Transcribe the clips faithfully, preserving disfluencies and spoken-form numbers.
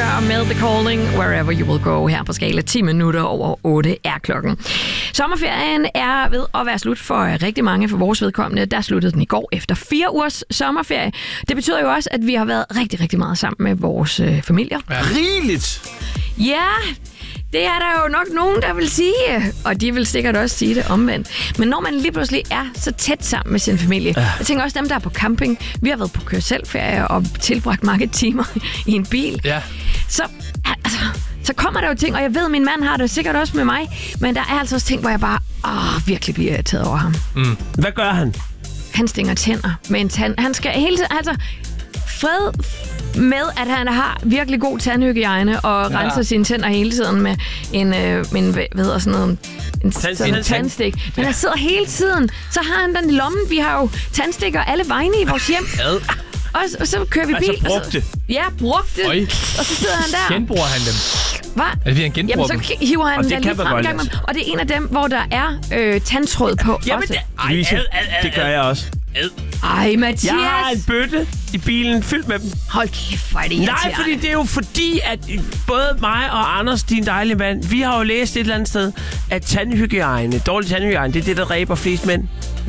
før med The Calling, Wherever You Will Go her på Skala. ti minutter over otte er klokken. Sommerferien er ved at være slut for rigtig mange for vores vedkommende. Der sluttede den i går efter fire ugers sommerferie. Det betyder jo også, at vi har været rigtig, rigtig meget sammen med vores øh, familier. Ja. Rigeligt! Ja, det er der jo nok nogen, der vil sige, og de vil sikkert også sige det omvendt. Men når man lige pludselig er så tæt sammen med sin familie, ja. Jeg tænker også dem, der er på camping, vi har været på kør-selv-ferie og tilbragt mange timer i en bil, ja. så, altså, så kommer der jo ting, og jeg ved, at min mand har det sikkert også med mig, men der er altså også ting, hvor jeg bare åh, virkelig bliver irriteret over ham. Mm. Hvad gør han? Han stinger tænder med en tand. Han skal hele tiden, altså, fred med, at han har virkelig god tandhygiejne og ja. renser sine tænder hele tiden med en, øh, med en hvad hedder sådan noget, en sådan tandstik. Men ja. han sidder hele tiden, så har han den i lommen. Vi har jo tandstikker alle vegne i vores hjem. Ad. Og, og så kører vi bil. Altså brugte? Ja, brugte. Øj. Og så sidder han der. Genbruger han dem? Hvad? Er det, han genbruger Jamen, så hiver han dem? den lige frem gang. Og det er en af dem, hvor der er øh, tandtråd på Jamen, også. Det, ej, ad, ad, ad, det gør jeg også. Ad. Ej, Mathias. Jeg har en bøtte i bilen fyldt med dem. Hold kæft, hvor er det Nej, fordi det er jo fordi, at både mig og Anders, din dejlige mand, vi har jo læst et eller andet sted, at tandhygiejne, dårlig tandhygiejne, det er det, der dræber flest mænd.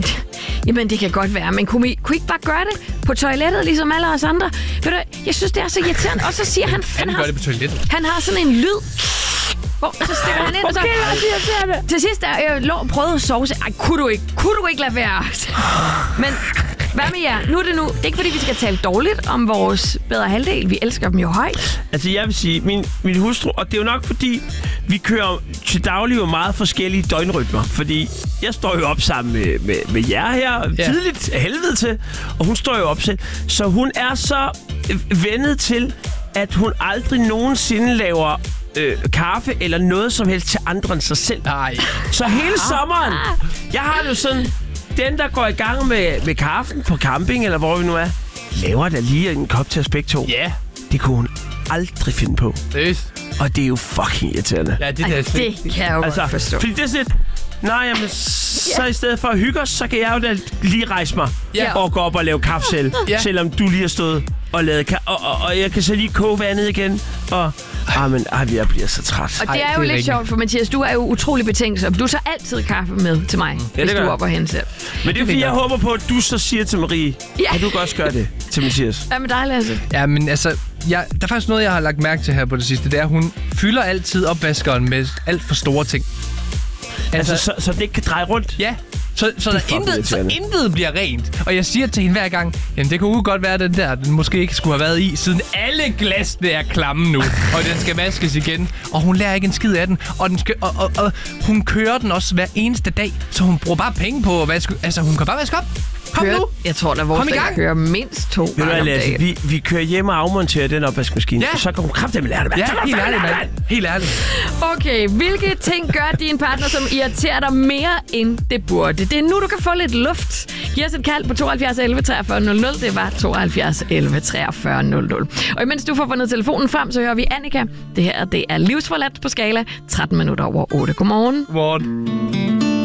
Jamen, det kan godt være, men kunne I, kunne I ikke bare gøre det på toilettet, ligesom alle os andre? Ved du, jeg synes, det er så irriterende. Og så siger han... Han, han gør det på toilettet. Han har sådan en lyd... Hvor så stikker han ind, og så... Okay, til sidst, der jeg lå og prøvede at sove. Ej, kunne du ikke? Kunne du ikke lade være? Men hvad med jer? Nu er det nu... Det er ikke, fordi vi skal tale dårligt om vores bedre halvdel. Vi elsker dem jo højt. Altså, jeg vil sige, min, min hustru... Og det er jo nok, fordi vi kører til daglig jo meget forskellige døgnrytmer. Fordi jeg står jo op sammen med, med, med jer her ja. tidligt helvede til. Og hun står jo op selv. Så hun er så vendet til, at hun aldrig nogensinde laver... Øh, kaffe eller noget som helst til andre end sig selv. Nej. Så hele sommeren, jeg har det jo sådan, den der går i gang med, med kaffen på camping, eller hvor vi nu er, laver der lige en kop til os begge to. Ja. Yeah. Det kunne hun aldrig finde på. Det. Og det er jo fucking irriterende. Ja, det, der Ej, det kan jeg jo altså, godt forstå. Fordi det er sådan, nej, jamen, så i stedet for at hygge os, så kan jeg jo da lige rejse mig ja. og gå op og lave kaffe selv, ja. selvom du lige har stået og lavet kaffe. Og, og, og jeg kan så lige koge vandet igen, og ah, men, ah, jeg bliver så træt. Og det er jo det er lidt sjovt, for Mathias, du er jo utrolig betænksom. Du tager altid kaffe med til mig, mm. hvis du er op og hente selv. Men det er fordi, jeg håber på, at du så siger til Marie, ja. Kan du godt også gøre det til Mathias? Hvad med dig, Lasse? Ja, men altså, jeg, der er faktisk noget, jeg har lagt mærke til her på det sidste. Det er, at hun fylder altid opvaskeren med alt for store ting. Altså, altså så, så det ikke kan dreje rundt? Ja. Så, så, der intet, så intet bliver rent. Og jeg siger til hende hver gang, jamen det kunne godt være den der, den måske ikke skulle have været i, siden alle glasene er klamme nu, og den skal vaskes igen. Og hun lærer ikke en skid af den, og, den skal, og, og, og hun kører den også hver eneste dag, så hun bruger bare penge på at vaske. Altså hun kan bare vaske op. Kom kører, nu! Jeg tror, at vores der kører mindst to gange om dagen. Vi, vi kører hjem og afmonterer den opvaskemaskine, ja. Så kan hun kraftedeme lære det. Ja, helt ærligt, mand. Helt ærligt. Okay, hvilke ting gør din partner, som irriterer dig mere, end det burde? Det er nu, du kan få lidt luft. Giv os et kald på tooghalvfjerds elleve treogfyrre nul nul. Det var tooghalvfjerds elleve treogfyrre nul nul. Og imens du får fundet telefonen frem, så hører vi Annika. Det her, det er Livsforladt på Skala. tretten minutter over otte. Godmorgen. Godmorgen.